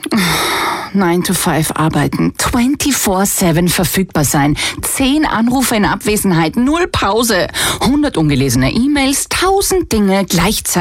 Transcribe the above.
9 to 5 arbeiten, 24/7 verfügbar sein, 10 Anrufe in Abwesenheit, 0 Pause, 100 ungelesene E-Mails, 1000 Dinge gleichzeitig.